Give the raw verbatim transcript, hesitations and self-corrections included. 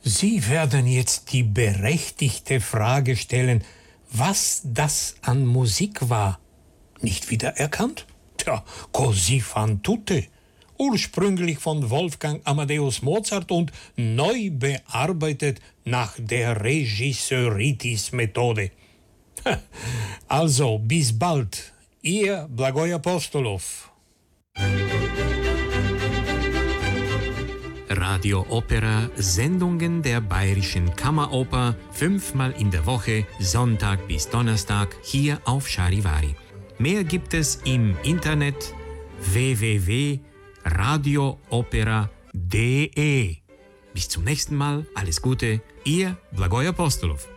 Sie werden jetzt die berechtigte Frage stellen, was das an Musik war. Nicht wiedererkannt? Tja, così fan tutte. Ursprünglich von Wolfgang Amadeus Mozart und neu bearbeitet nach der Regisseuritis-Methode. Also, bis bald. Ihr Blagoj Apostolov. Radio Opera, Sendungen der Bayerischen Kammeroper, fünfmal in der Woche, Sonntag bis Donnerstag, hier auf Charivari. Mehr gibt es im Internet w w w punkt radio opera punkt d e. Bis zum nächsten Mal, alles Gute, Ihr Blagoj Apostolov.